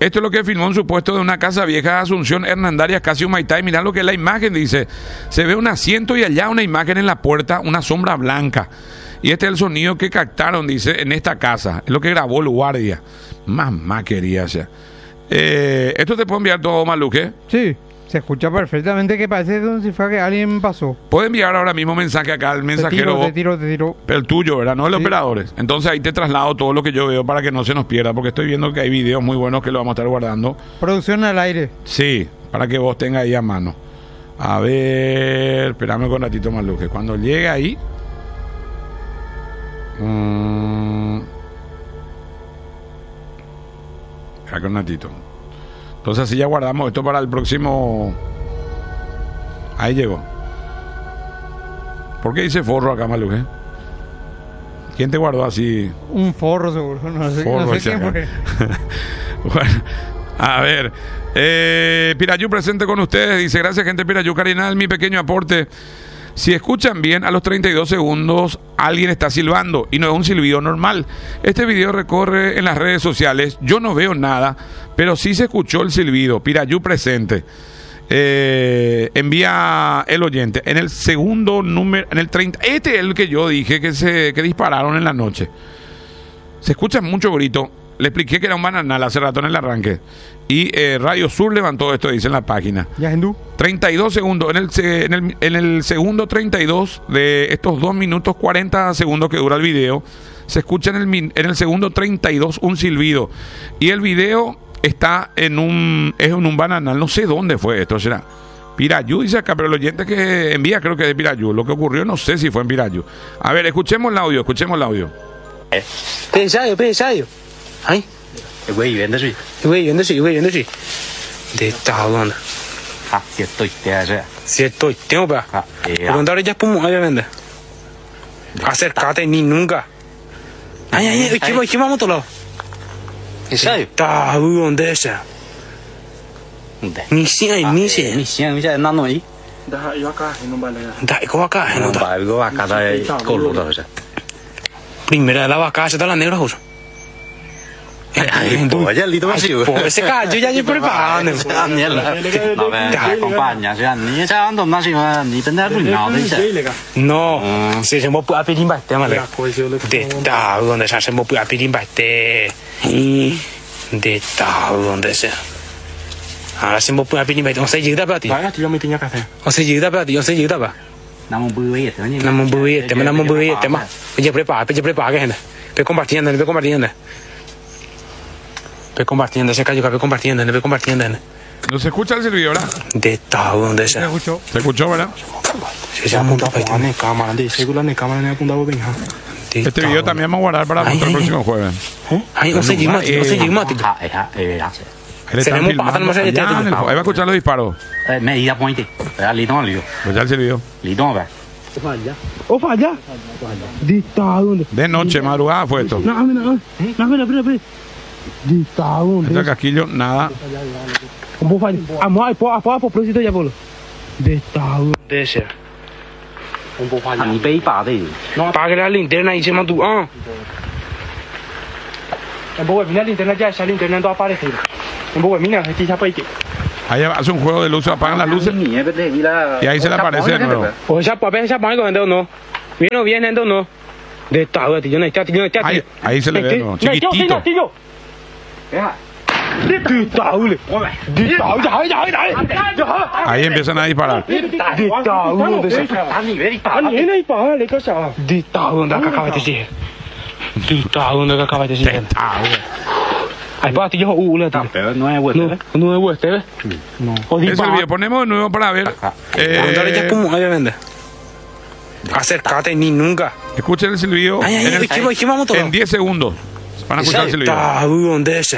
Esto es lo que filmó un supuesto de una casa vieja de Asunción, Hernandarias, casi Humaitá. Y mirá lo que es la imagen, dice. Se ve un asiento y allá una imagen en la puerta, una sombra blanca. Y este es el sonido que captaron, dice, en esta casa. Es lo que grabó el guardia. Mamá quería ya. ¿Esto te puedo enviar todo, Maluque? Sí, se escucha perfectamente, que parece como si fuera que alguien pasó. Puedo enviar ahora mismo mensaje acá al mensajero. Te tiro. Pero el tuyo, ¿verdad? No el de Sí. operadores. Entonces ahí te traslado todo lo que yo veo para que no se nos pierda, porque estoy viendo que hay videos muy buenos que lo vamos a estar guardando. Producción al aire. Sí, para que vos tengas ahí a mano. A ver, espérame un ratito, Maluque. Cuando llegue ahí... Acá un ratito. Entonces así ya guardamos esto para el próximo. Ahí llegó. ¿Por qué dice forro acá, Maluque? ¿Quién te guardó así? Un forro seguro, no sé quién fue. Bueno, a ver. Pirayú presente con ustedes. Dice, gracias, gente Pirayú. Carinal, mi pequeño aporte. Si escuchan bien, a los 32 segundos alguien está silbando y no es un silbido normal. Este video recorre en las redes sociales. Yo no veo nada, pero sí se escuchó el silbido. Pirayú presente. Envía el oyente. En el segundo número, en el 30. Este es el que yo dije que dispararon en la noche. Se escucha mucho grito. Le expliqué que era un bananal hace rato en el arranque. Y Radio Sur levantó esto, dice en la página. Ya, hindú. 32 segundos. En el segundo 32 de estos 2 minutos 40 segundos que dura el video, se escucha en el segundo 32 un silbido. Y el video está en un bananal. No sé dónde fue esto, será Pirayú, dice acá, pero el oyente que envía creo que es de Pirayú. Lo que ocurrió no sé si fue en Pirayú. A ver, escuchemos el audio. Pensayo. Ay. Güey, vende sí. De esta hablando. Cierto, tengo para. Preguntar ya por ahí vende. Acércate ni nunca. Ay, ¿qué vamos a otro lado? Está ¿dónde es? Ni sé, no ahí. Da, yo acá, no vale. Da, yo acá, primera la vaca, se da la negra, José. Vaya lito más sigo. Ese callo ya yo preparando. No me acompaña, ya ni se ando más ni tener ruinado dice. No, si se me puede pedir bastante mal. De esta donde se me puede pedir bastante. De esta donde se. Ahora se me puede pedir bastante. O sea, llega para ti. Yo me tenía que hacer. O sea, llega para ti, Namo buiete, más. Oye, prepara que gente. Ve compartiendo. Ese callo que ve compartiendo. ¿No se escucha el silbido, verdad? De esta donde se. ¿Se escuchó, verdad? Se apunta para en cámara, dice, en cámara ne apuntado bien. Este video también vamos a guardar para el próximo jueves. Ay, no sé, Ahí va a escuchar los disparos. Medida pointe. Lito no lío. Pues ya el silbido. Lito no ve. Falla. De esta donde. De noche, madrugada fue esto. No, espera. De esta donde. Este casquillo, nada. ¿Cómo falla? A propósito ya, Polo. De esta donde. ese. A mi pei pa de. No, apague la linterna y se mató. En poco mira la linterna ya, esa linterna no aparece. En poco mira, este ya puede. Ahí hace un juego de luces, apagan las luces y ahí se le aparece de nuevo. O esa papel esa pone con no. Viene no. De esta yo no está. Ahí se le ve, ¿no? Chiquitito. Ahí empiezan a disparar. Ay, pa, tío, Pero no es bueno. no es vuestro, No. Es el video, ponemos de nuevo para ver. ya como ahí vende. Acércate ni nunca. Escuchen el silbido en 10 segundos. Van a escuchar el silbido. ¿Dónde es?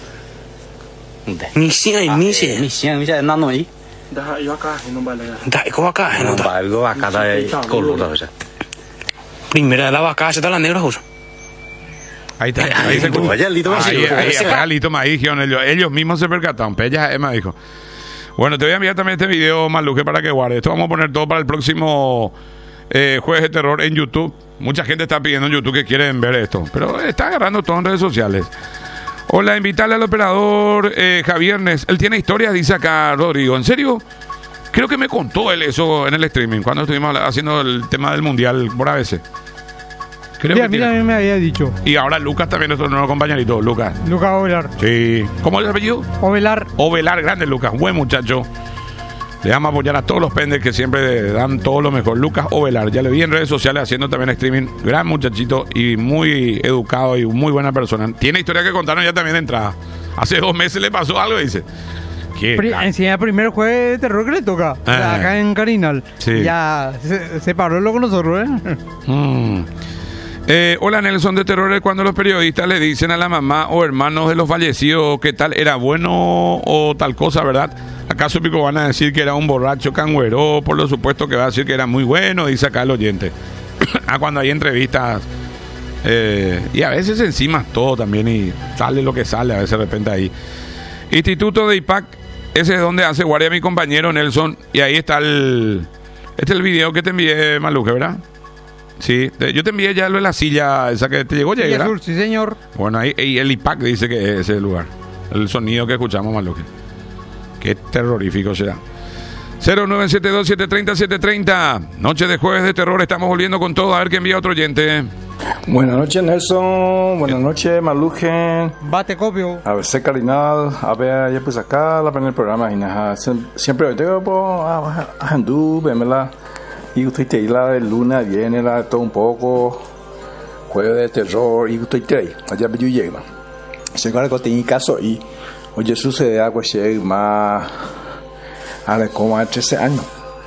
Ni sé, no ahí. Da, yo acá, no vale. Algo acá de color. Primera de la vaca, se da la negra, José. Ahí está, ahí se escucha. Vaya lito más sigo. Ahí dijeron ellos mismos se percataron. Pella Emma dijo. Bueno, te voy a enviar también este video, Maluque, para que guardes. Esto vamos a poner todo para el próximo Jueves de Terror en YouTube. Mucha gente está pidiendo en YouTube que quieren ver esto, pero está agarrando todo en redes sociales. Hola, invitarle al operador Javier Nes. Él tiene historias, dice acá Rodrigo. ¿En serio? Creo que me contó él eso en el streaming, cuando estuvimos haciendo el tema del Mundial por ABC. Creo que a mí también me había dicho. Y ahora Lucas también, nuestro nuevo compañerito, Lucas. Lucas Ovelar. Sí. ¿Cómo es el apellido? Ovelar. Ovelar, grande Lucas, buen muchacho. Le vamos a apoyar a todos los pendes que siempre dan todo lo mejor. Lucas Ovelar, ya le vi en redes sociales haciendo también streaming. Gran muchachito y muy educado y muy buena persona. Tiene historia que contarnos ya también de entrada. Hace 2 meses le pasó algo, dice. Encima el primer juego de terror que le toca. Acá en Carinal. Sí. Ya se paró lo con nosotros, Hola, Nelson de Terrores. Cuando los periodistas le dicen a la mamá o hermanos de los fallecidos qué tal, era bueno o tal cosa, ¿verdad? ¿Acaso pico van a decir que era un borracho cangüero? Por lo supuesto que va a decir que era muy bueno, dice acá el oyente. Cuando hay entrevistas y a veces encima todo también y sale lo que sale a veces de repente ahí. Instituto de IPAC, ese es donde hace guardia mi compañero Nelson, y ahí está este es el video que te envié, Maluque, ¿verdad? Sí, yo te envié ya lo de la silla esa que te llegó ya, ¿verdad? Sí, señor. Bueno, ahí el IPAC dice que es ese lugar, el sonido que escuchamos, Maluque. Qué terrorífico será. 0972-730-730. Noche de jueves de terror. Estamos volviendo con todo. A ver qué envía otro oyente. Buenas noches, Nelson. Buenas noches, Malujen. Bate copio. A ver, sé Carinal. A ver, ya pues acá la primer programa. Siempre hoy tengo a Handú, vémela. Y usted te la de luna, viene la todo un poco. Jueves de terror. Y usted te ahí. Allá yo llego. Se acuerda que tenía caso y. Oye, sucede algo así más a ver como a 13 años.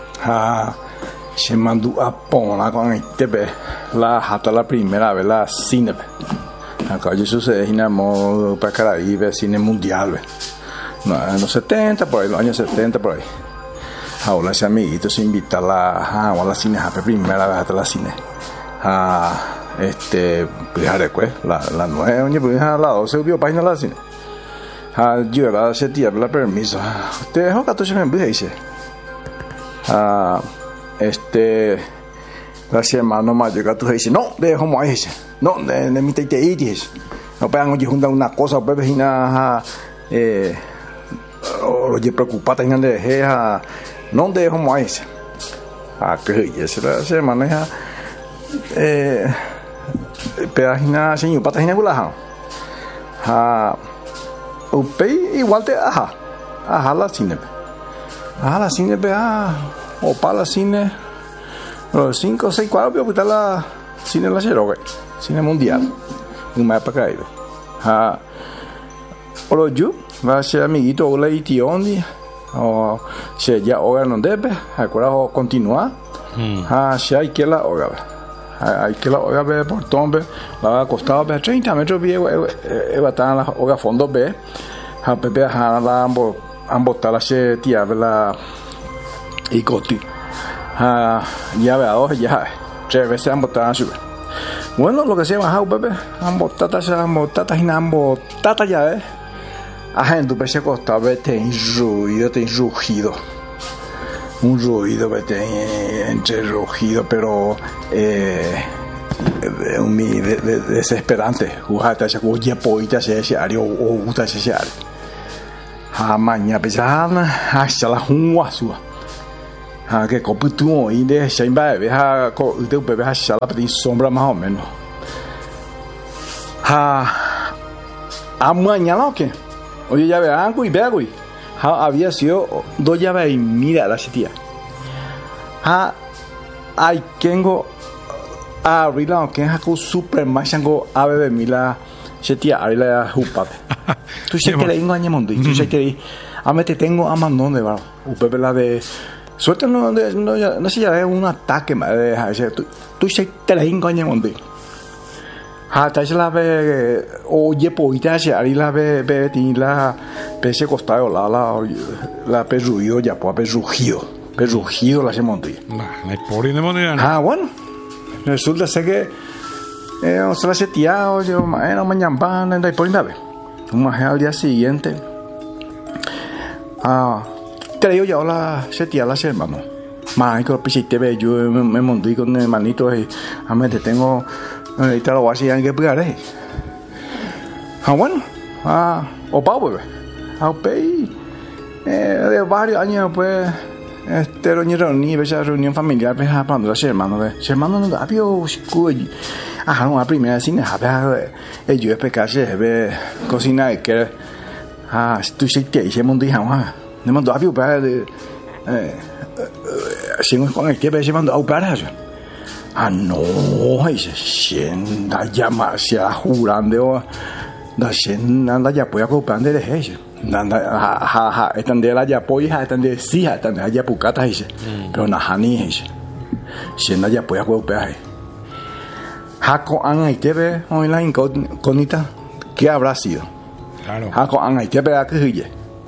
Se mandó a poner con este hasta la primera vez la cine. Acá oye sucede en el para Caraíbe, cine mundial. No, en los 70 por ahí, los años 70 por ahí. Ahora ese amiguito se invita a la cine, a la primera vez hasta la cine. Pues la 9, pues a la 12 vio página de la cine. Yo era se tía la permiso. Usted es un gato se me dice. La semana más llega tú dice, no, dejo más ese. No, de mi te dice. No pegan oye junta una cosa, pues vecina oye preocupada en de deja. No dejo más ese. Que esa la semana pedagina señor patagina gulaja. Igual te ajá la cine o para la cine los 5 o 6 cuadros pero está la cine la cine mundial un mapa para caer o yo va a ser amiguito o la itiondi o se ya hogar no debe acuerdo continuar si hay que la hogar hay que la hogar por tombe la ha costado 30 metros viejo va a la hogar fondo b Pepe la ambos se tía la y coti ya vea dos ya 3 veces ambos sube bueno lo que se llama Pepe ambos tatas ya gente pues se costaba vete rugido un ruido vete entre rugido pero desesperante jugata se oye poita se área o gusta ese área mañana pesana hasta la junua suba que coputuo y de shimba veja co de bebé hasta la pedir sombra más o menos mañana que oye ya vean y vea güey había sido 2 llaves y mira la sitía ay tengo abrir la que es super más chango a bebé mila sitía abrir la jupa tú sé que le tengo añamondo tú sé que a mí te tengo a mandón de barro bebé la de suerte no sé ya es un ataque más de tú sé que le tengo añamondo tal la ve oye poita se abrir la bebé tiene la pese costado la perruido ya pues perrugido la se montó no por ir de moneda bueno resulta ser que o sea la setía o yo mañana van a ir por nave al día siguiente creo ya la setía la hermano más que lo pisiste ve yo me monté con el manito y a mí te tengo ahorita lo voy a hacer que pegar bueno Opa, pues. De varios años, pues, reunión familiar, pues, cuando los hermanos no había escudo. Una primera cine, yo explicarse, cocina, que, tú sé que se mandó hija, no mandó a ver, según con el que se mandó a operar. No, se llama, se jurando, anda ya puede ocupar de eso. Están de la ya apoya, están de sí, están de allá pucata, pero nada ni eso. Se anda ya puede ocupar. Jaco an aitebe hoy la incógnita, ¿qué habrá sido? Claro. Jaco an aitebe a que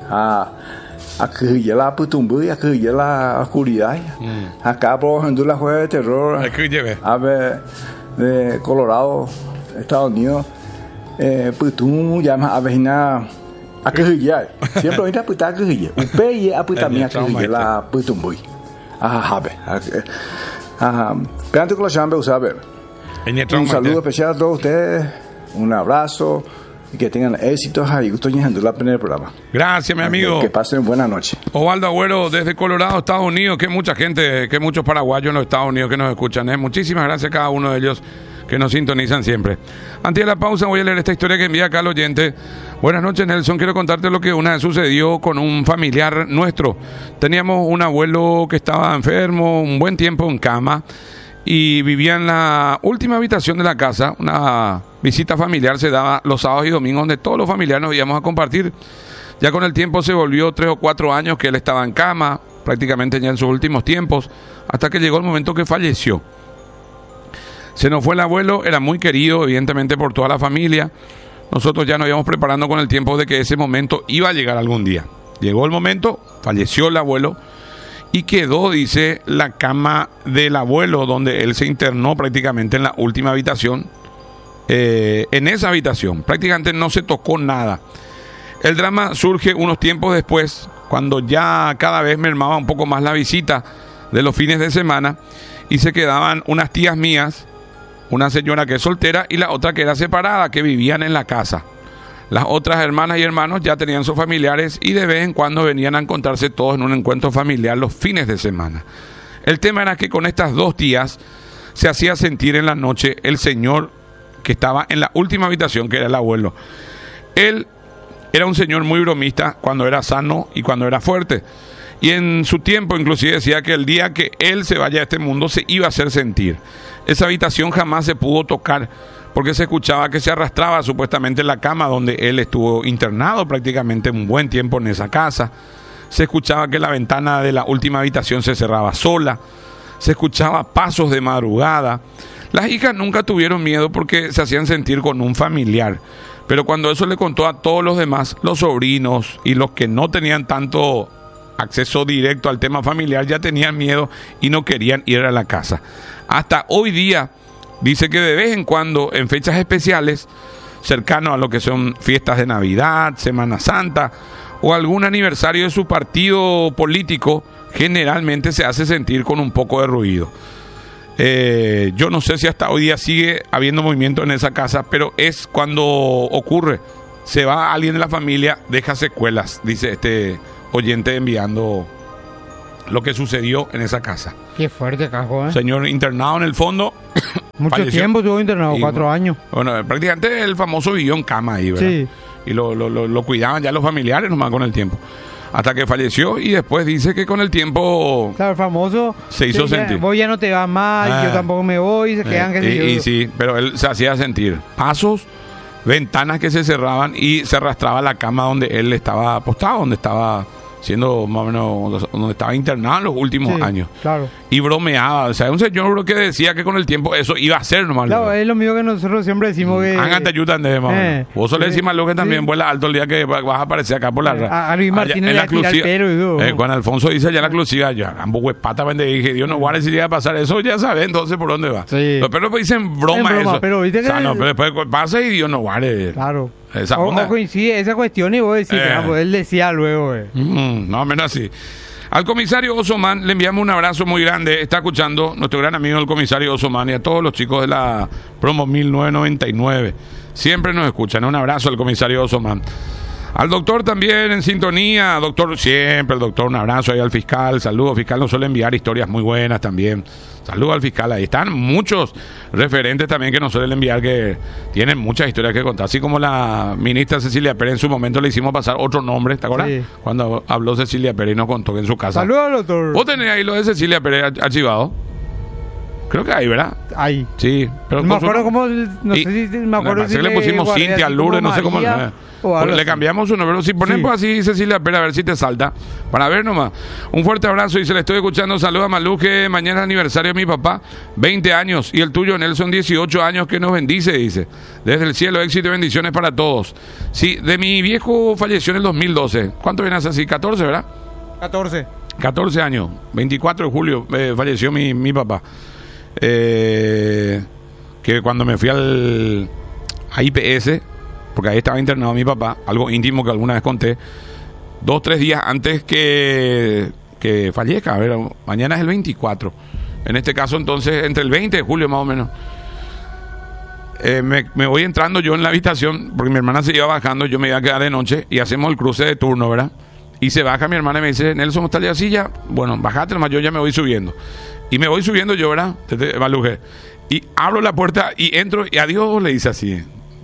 la putumbu, a que la oscuridad. Acá por ejemplo la juega de terror. A ver, de Colorado, Estados Unidos, putum llama a vecina a que siempre ahorita puta que upe a puta mía que la putumbu. Pero que la chamba usaba. Un saludo especial a todos ustedes, un abrazo y que tengan éxitos y gusto en la primera programa. Gracias, mi amigo. Que pasen buena noche. Osvaldo Agüero desde Colorado, Estados Unidos, que mucha gente, que muchos paraguayos en los Estados Unidos que nos escuchan. Muchísimas gracias a cada uno de ellos que nos sintonizan siempre. Antes de la pausa voy a leer esta historia que envía acá al oyente. Buenas noches, Nelson. Quiero contarte lo que una vez sucedió con un familiar nuestro. Teníamos un abuelo que estaba enfermo, un buen tiempo en cama, y vivía en la última habitación de la casa. Una visita familiar se daba los sábados y domingos donde todos los familiares nos íbamos a compartir. Ya con el tiempo se volvió 3 o 4 años que él estaba en cama, prácticamente ya en sus últimos tiempos, hasta que llegó el momento que falleció. Se nos fue el abuelo, era muy querido evidentemente por toda la familia. Nosotros ya nos íbamos preparando con el tiempo de que ese momento iba a llegar algún día. Llegó el momento, falleció el abuelo, y quedó, dice, la cama del abuelo, donde él se internó prácticamente en la última habitación. En esa habitación prácticamente no se tocó nada. El drama surge unos tiempos después, cuando ya cada vez mermaba un poco más la visita de los fines de semana, y se quedaban unas tías mías, una señora que es soltera y la otra que era separada, que vivían en la casa. Las otras hermanas y hermanos ya tenían sus familiares y de vez en cuando venían a encontrarse todos en un encuentro familiar los fines de semana. El tema era que con estas dos tías se hacía sentir en la noche el señor que estaba en la última habitación, que era el abuelo. Él era un señor muy bromista cuando era sano y cuando era fuerte. Y en su tiempo inclusive decía que el día que él se vaya a este mundo se iba a hacer sentir. Esa habitación jamás se pudo tocar, porque se escuchaba que se arrastraba supuestamente en la cama donde él estuvo internado prácticamente un buen tiempo en esa casa. Se escuchaba que la ventana de la última habitación se cerraba sola. Se escuchaba pasos de madrugada. Las hijas nunca tuvieron miedo porque se hacían sentir con un familiar. Pero cuando eso le contó a todos los demás, los sobrinos y los que no tenían tanto acceso directo al tema familiar, ya tenían miedo y no querían ir a la casa. Hasta hoy día dice que de vez en cuando, en fechas especiales, cercanos a lo que son fiestas de Navidad, Semana Santa o algún aniversario de su partido político, generalmente se hace sentir con un poco de ruido. Yo no sé si hasta hoy día sigue habiendo movimiento en esa casa, pero es cuando ocurre. Se va alguien de la familia, deja secuelas, dice este oyente enviando lo que sucedió en esa casa. Qué fuerte, cajo, Señor internado en el fondo. Mucho tiempo estuvo internado, 4 años. Bueno, prácticamente el famoso vivió en cama ahí, ¿verdad? Sí. Y lo cuidaban ya los familiares nomás con el tiempo. Hasta que falleció, y después dice que con el tiempo... Claro, el famoso... Se hizo sentir. Vos ya no te vas más, yo tampoco me voy, y se quedan... Y sí, pero él se hacía sentir. Pasos, ventanas que se cerraban y se arrastraba la cama donde él estaba apostado, donde estaba siendo más o menos, donde estaba internado en los últimos años. Claro. Y bromeaba, o sea, un señor que decía que con el tiempo eso iba a ser normal. Claro, es lo mismo que nosotros siempre decimos que... Hagan te ayudan de más. Vos solés decir más lo que también vuela alto el día que vas a aparecer acá por la... A Luis Martínez le tira el pelo y todo. Juan Alfonso dice allá en la exclusiva, ya, ambos huespata, dije, Dios no guarde si llega a pasar eso, ya sabes entonces por dónde va. Sí. Los perros dicen broma eso. Pero viste que... pero después pasa y Dios no guarde. Claro. Esa onda. O coincide esa cuestión y vos decís, pues él decía luego. No, menos así. Al comisario Osoman le enviamos un abrazo muy grande. Está escuchando nuestro gran amigo el comisario Osoman y a todos los chicos de la promo 1999. Siempre nos escuchan. Un abrazo al comisario Osoman. Al doctor también en sintonía. Doctor, siempre el doctor. Un abrazo ahí al fiscal. Saludos, fiscal. Nos suele enviar historias muy buenas también. Saludos al fiscal. Ahí están muchos referentes también que nos suelen enviar que tienen muchas historias que contar. Así como la ministra Cecilia Pérez en su momento le hicimos pasar otro nombre, ¿te acuerdas? Sí. Cuando habló Cecilia Pérez y nos contó que en su casa. Saludos al doctor. ¿Vos tenés ahí lo de Cecilia Pérez archivado? Creo que ahí, ¿verdad? Ahí. Sí. Pero no me acuerdo cómo. No sé si me acuerdo si le pusimos Cintia, Lourdes, no sé cómo. Le cambiamos su nombre. Si ponemos así Cecilia Pérez, a ver si te salta. Para ver nomás. Un fuerte abrazo y se le estoy escuchando. Saludos a Maluje. Mañana es aniversario de mi papá. 20 años. Y el tuyo, Nelson, 18 años. Que nos bendice, dice. Desde el cielo, éxito y bendiciones para todos. Sí, de mi viejo falleció en el 2012. ¿Cuánto vienes así? 14, ¿verdad? 14 años. 24 de julio falleció mi papá. Que cuando me fui a IPS, porque ahí estaba internado mi papá, algo íntimo que alguna vez conté, 2-3 días antes que fallezca. A ver, mañana es el 24. En este caso, entonces, entre el 20 de julio más o menos, me voy entrando yo en la habitación, porque mi hermana se iba bajando, yo me iba a quedar de noche, y hacemos el cruce de turno, ¿verdad? Y se baja mi hermana y me dice, Nelson, ¿está la silla? Bueno, bajate nomás, yo ya me voy subiendo. Y me voy subiendo yo, ¿verdad? Maluje. Y abro la puerta y entro y adiós, le dice así.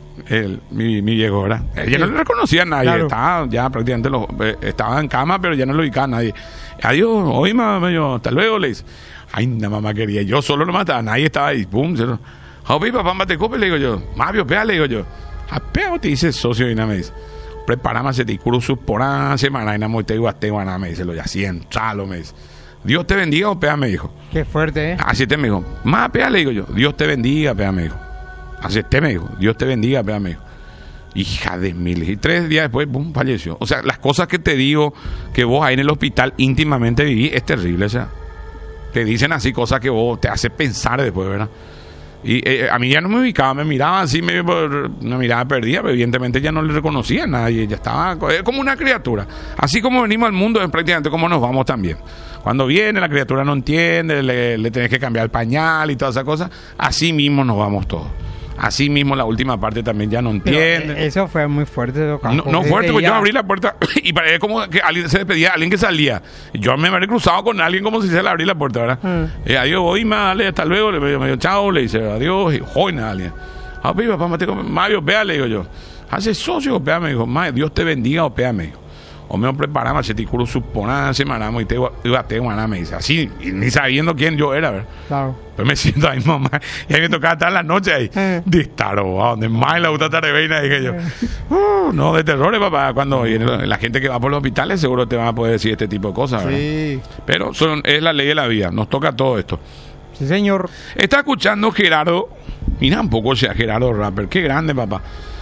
Mi viejo, ¿verdad? Ella no le reconocía a nadie. Claro. Estaba ya prácticamente estaba en cama, pero ya no lo ubicaba a nadie. Adiós, hoy mamá, hasta luego, le dice. Ay, la mamá quería. Yo solo no mataba, nadie estaba ahí. Pum, se lo. Jopi, papá, mate cope, le digo yo. Mavio, pea, le digo yo. Apeo, te dice socio, y nada me dice. Preparame ese ticrusus por una semana y nada más te digo a me dice, lo ya 100, chalo, me dice. Dios te bendiga o pea, me dijo. Qué fuerte, ¿eh? Así te me dijo. Más pea, le digo yo. Dios te bendiga, pea, me dijo. Así te me dijo. Dios te bendiga, pea, me dijo. Hija de mil. Y 3 días después, pum, falleció. O sea, las cosas que te digo que vos ahí en el hospital íntimamente viví es terrible, o sea. Te dicen así cosas que vos te hace pensar después, ¿verdad? Y a mí ya no me ubicaba, me miraba así, medio por una mirada perdida, pero evidentemente ya no le reconocía a nadie, ya estaba como una criatura. Así como venimos al mundo, es prácticamente como nos vamos también. Cuando viene, la criatura no entiende, le tenés que cambiar el pañal y todas esas cosas, así mismo nos vamos todos. Así mismo la última parte también ya no entiende. Pero eso fue muy fuerte. No fuerte, porque yo abrí la puerta y parecía como que alguien se despedía, alguien que salía. Yo me habría cruzado con alguien como si se le abrí la puerta, ¿verdad? Adiós, voy, dale, hasta luego. Le digo, chao, le dice, adiós, y joina, alguien. Ah, papá, Mario, vea, le digo yo. Hace socio, opea, me dijo, Dios te bendiga, opea, me dijo. O me preparamos, se te curo supona, semanamos y te iba me dice, así, y ni sabiendo quién yo era, ¿verdad? Claro. Pero me siento ahí, mamá, y ahí me tocaba estar en la noche ahí, distaró, donde más la gusta tareveina, dije yo. No, de terrores, papá, cuando viene la gente que va por los hospitales seguro te van a poder decir este tipo de cosas, ¿verdad? Sí. Pero es la ley de la vida, nos toca todo esto. Sí, señor. Está escuchando Gerardo, mira un poco, Gerardo Rapper, qué grande, papá.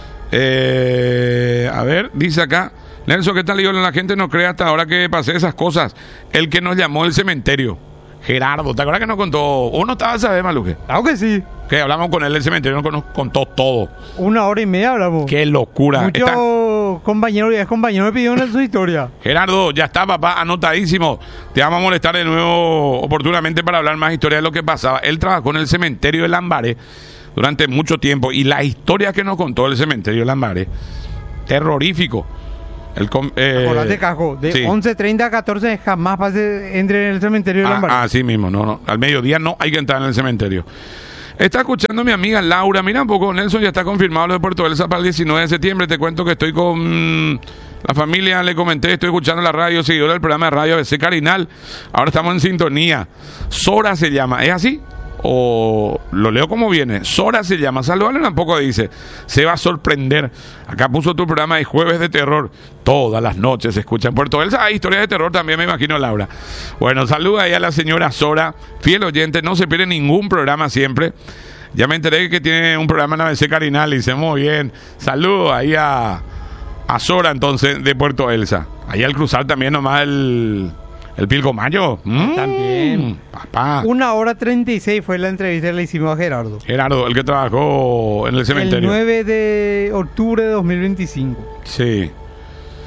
A ver, dice acá, Nelson, ¿qué tal? Digo, la gente no cree hasta ahora que pasé esas cosas. El que nos llamó del cementerio, Gerardo, ¿te acuerdas que nos contó? ¿Uno estaba a saber, Maluje? Claro que sí. Que hablamos con él del cementerio, nos contó todo. 1h30 hablamos. Qué locura. Muchos compañeros y excompañeros me pidieron su historia. Gerardo, ya está, papá, anotadísimo. Te vamos a molestar de nuevo oportunamente para hablar más historia de lo que pasaba. Él trabajó en el cementerio de Lambaré durante mucho tiempo y la historia que nos contó del cementerio de Lambaré, terrorífico. Acordate, Cajo, de sí. 11:30 a 14 jamás entre en el cementerio de Lambaré. Así mismo, no. Al mediodía no hay que entrar en el cementerio. Está escuchando mi amiga Laura. Mira un poco, Nelson, ya está confirmado lo de Puerto Elsa para el 19 de septiembre. Te cuento que estoy con la familia, le comenté, estoy escuchando la radio, seguidora del programa de radio ABC Carinal. Ahora estamos en sintonía. Sora se llama, ¿es así? O lo leo como viene. Sora se llama. Saludale tampoco, dice. Se va a sorprender. Acá puso tu programa de Jueves de Terror. Todas las noches se escucha en Puerto Elsa. Hay historias de terror también, me imagino, Laura. Bueno, saluda ahí a la señora Sora, fiel oyente. No se pierde ningún programa siempre. Ya me enteré que tiene un programa en ABC Carinal. Y dice, muy bien. Saludo ahí a Sora, entonces, de Puerto Elsa. Ahí al cruzar también nomás el Pilcomayo. También. Papá. 1h36 fue la entrevista que le hicimos a Gerardo. Gerardo, el que trabajó en el cementerio. El 9 de octubre de 2025. Sí.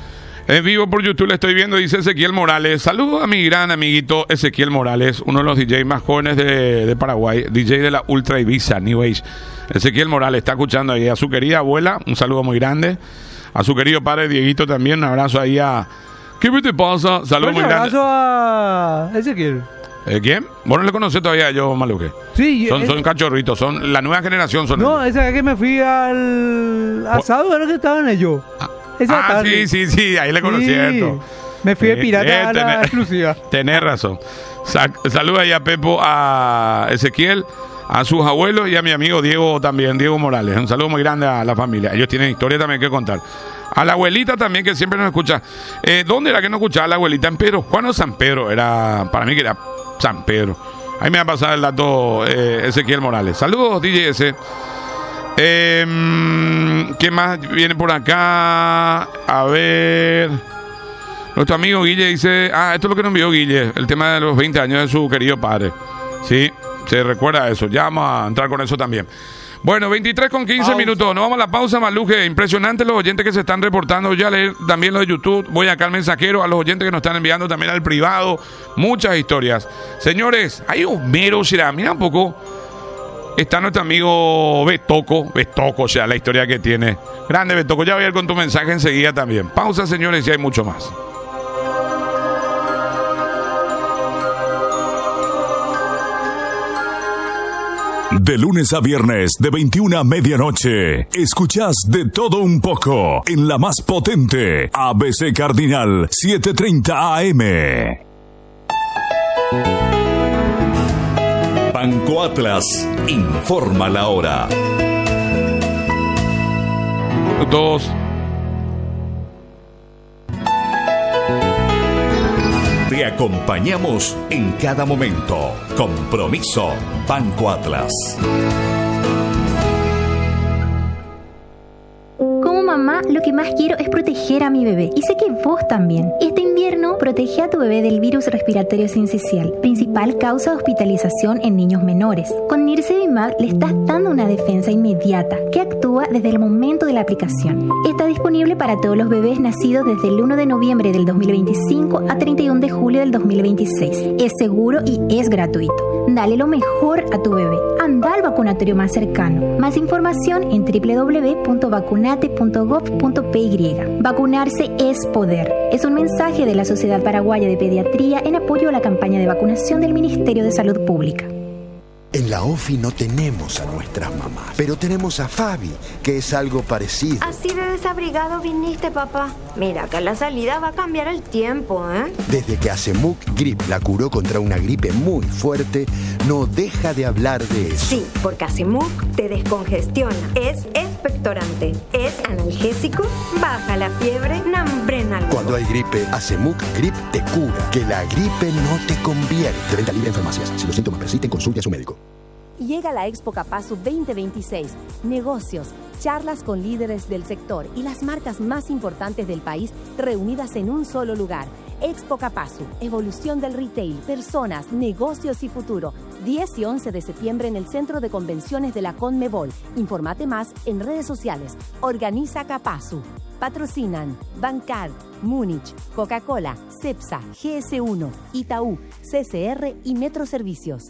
En vivo por YouTube le estoy viendo, dice Ezequiel Morales. Saludos a mi gran amiguito Ezequiel Morales, uno de los DJs más jóvenes de Paraguay, DJ de la Ultra Ibiza, New Age. Ezequiel Morales está escuchando ahí a su querida abuela, un saludo muy grande. A su querido padre Dieguito también, un abrazo ahí a... ¿Qué te pasa? Saludos muy grande. Un abrazo a Ezequiel. ¿Quién? Vos no le conocés todavía yo, Maluque. Sí. Son cachorritos, son la nueva generación. No, esa vez que me fui al asado era que estaban ellos. Sí, ahí le conocí esto. Me fui de pirata a la exclusiva. Tenés razón. Saluda ahí a Pepo, a Ezequiel, a sus abuelos y a mi amigo Diego también, Diego Morales. Un saludo muy grande a la familia. Ellos tienen historia también que contar. A la abuelita también, que siempre nos escucha. ¿Dónde era que nos escuchaba la abuelita? En Pedro Juan o San Pedro. Para mí que era San Pedro. Ahí me va a pasar el dato Ezequiel Morales. Saludos, DJ ese. ¿Qué más viene por acá? A ver. Nuestro amigo Guille dice... esto es lo que nos envió Guille. El tema de los 20 años de su querido padre. Sí, se recuerda eso. Ya vamos a entrar con eso también. Bueno, 23:15 minutos. Nos vamos a la pausa, Maluje. Impresionante los oyentes que se están reportando. Ya leer también los de YouTube. Voy acá al mensajero, a los oyentes que nos están enviando también al privado. Muchas historias. Señores, hay un mero, mira un poco. Está nuestro amigo Betoco, o sea, la historia que tiene. Grande Betoco, ya voy a ir con tu mensaje enseguida también. Pausa, señores, y hay mucho más. De lunes a viernes, de 21 a medianoche, escuchás De Todo Un Poco en la más potente, ABC Cardinal 730 AM. Banco Atlas informa la hora. Dos. Te acompañamos en cada momento. Compromiso Banco Atlas. Como mamá, lo que más quiero es proteger a mi bebé. Y sé que vos también. Este invierno, protege a tu bebé del virus respiratorio sincicial, principal causa de hospitalización en niños menores. Con Nirsevimab le estás dando una defensa inmediata que actúa desde el momento de la aplicación. Está disponible para todos los bebés nacidos desde el 1 de noviembre del 2025 a 31 de julio del 2026. Es seguro y es gratuito. Dale lo mejor a tu bebé. Anda al vacunatorio más cercano. Más información en www.vacunate.gov.py. Vacunarse es poder. Es un mensaje de la Sociedad Paraguaya de Pediatría en apoyo a la campaña de vacunación del Ministerio de Salud Pública. En la OFI no tenemos a nuestras mamás, pero tenemos a Fabi, que es algo parecido. Así de desabrigado viniste, papá. Mira, que la salida va a cambiar el tiempo, ¿eh? Desde que Acemuk Grip la curó contra una gripe muy fuerte, no deja de hablar de eso. Sí, porque Acemuk te descongestiona, es expectorante, es analgésico, baja la fiebre, nambrenal. Cuando hay gripe, Acemuk Grip te cura. Que la gripe no te convierte. De venta libre en farmacias. Si los síntomas persisten, consulte a su médico. Llega la Expo Capasu 2026. Negocios, charlas con líderes del sector y las marcas más importantes del país reunidas en un solo lugar. Expo Capasu, evolución del retail, personas, negocios y futuro. 10 y 11 de septiembre en el Centro de Convenciones de la Conmebol. Informate más en redes sociales. Organiza Capasu. Patrocinan Bancar, Múnich, Coca-Cola, Cepsa, GS1, Itaú, CCR y Metro Servicios.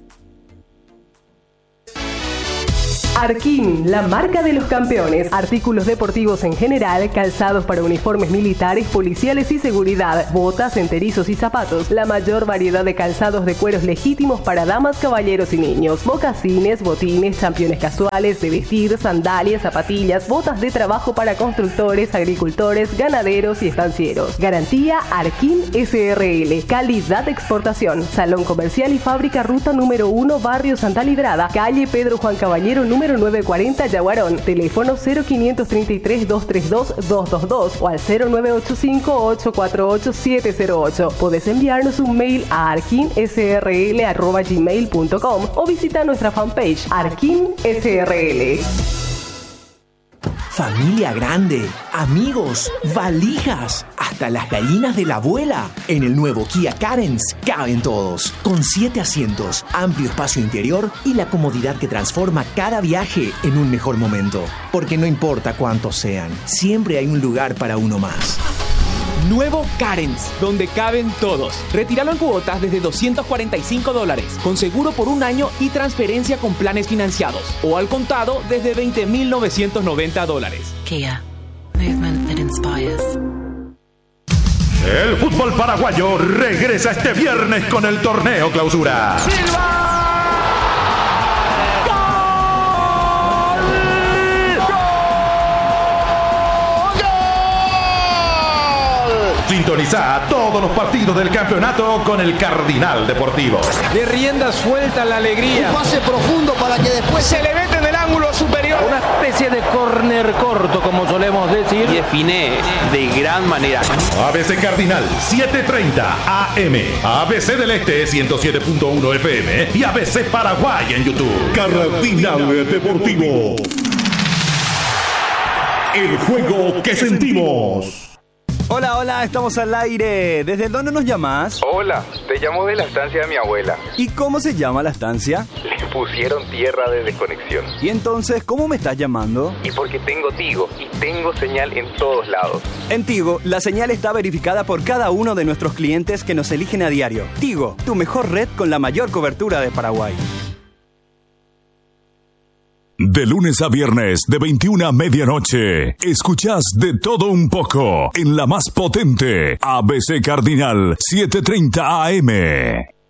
Arquín, la marca de los campeones. Artículos deportivos en general, calzados para uniformes militares, policiales y seguridad, botas, enterizos y zapatos. La mayor variedad de calzados de cueros legítimos para damas, caballeros y niños. Mocasines, botines, championes casuales, de vestir, sandalias, zapatillas, botas de trabajo para constructores, agricultores, ganaderos y estancieros. Garantía Arquín SRL. Calidad de exportación. Salón Comercial y Fábrica, ruta número 1, Barrio Santa Librada, calle Pedro Juan Caballero, número 940 Yaguarón, teléfono 0533-232-222 o al 0985-848-708. Podés enviarnos un mail a arquinsrl@gmail.com o visita nuestra fanpage Arquín SRL. Familia grande, amigos, valijas, hasta las gallinas de la abuela. En el nuevo Kia Carens caben todos, con 7 asientos, amplio espacio interior y la comodidad que transforma cada viaje en un mejor momento. Porque no importa cuántos sean, siempre hay un lugar para uno más. Nuevo Carens, donde caben todos. Retíralo en cuotas desde $245, con seguro por un año y transferencia con planes financiados. O al contado desde $20,990. Kia. Movement that inspires. El fútbol paraguayo regresa este viernes con el torneo Clausura. ¡Silva! Sintoniza todos los partidos del campeonato con el Cardinal Deportivo. De rienda suelta la alegría. Un pase profundo para que después se le mete en el ángulo superior. Una especie de córner corto, como solemos decir. Y define de gran manera. ABC Cardinal, 7:30 AM. ABC del Este, 107.1 FM. Y ABC Paraguay en YouTube. Cardinal Deportivo. El juego que sentimos. Hola, hola, estamos al aire. ¿Desde dónde nos llamas? Hola, te llamo de la estancia de mi abuela. ¿Y cómo se llama la estancia? Le pusieron tierra de desconexión. ¿Y entonces cómo me estás llamando? Y porque tengo Tigo y tengo señal en todos lados. En Tigo, la señal está verificada por cada uno de nuestros clientes que nos eligen a diario. Tigo, tu mejor red con la mayor cobertura de Paraguay. De lunes a viernes, de 21 a medianoche, escuchás De Todo Un Poco en la más potente, ABC Cardinal 7:30 AM.